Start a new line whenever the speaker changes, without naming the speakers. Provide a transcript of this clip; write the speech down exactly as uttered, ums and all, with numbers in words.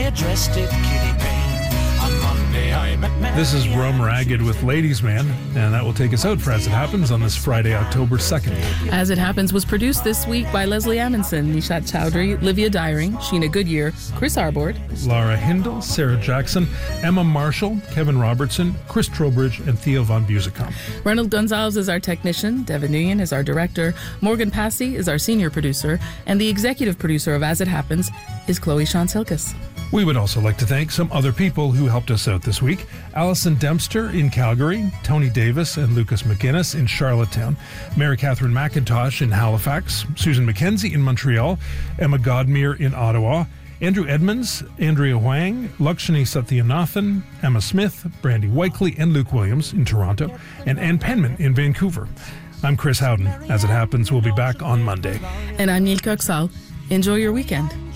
addressed it Kitty Payne. On Monday I met Mary.
This is Rome Ragged with Ladies Man, and that will take us out for As It Happens on this Friday, October second.
As It Happens was produced this week by Leslie Amundsen, Nishat Chowdhury, Livia Dyring, Sheena Goodyear, Chris Arbord,
Laura Hindle, Sarah Jackson, Emma Marshall, Kevin Robertson, Chris Trowbridge, and Theo Von Busicom.
Ronald Gonzalez is our technician, Devin Nguyen is our director, Morgan Passy is our senior producer, and the executive producer of As It Happens is Chloe Sean-Silkus.
We would also like to thank some other people who helped us out this week. Allison Dempster in Calgary, Tony Davis and Lucas McGuinness in Charlottetown, Mary Catherine McIntosh in Halifax, Susan McKenzie in Montreal, Emma Godmere in Ottawa, Andrew Edmonds, Andrea Huang, Lakshmi Satyanathan, Emma Smith, Brandy Whiteley and Luke Williams in Toronto, and Ann Penman in Vancouver. I'm Chris Howden. As It Happens, we'll be back on Monday.
And I'm Neil Kirksall. Enjoy your weekend.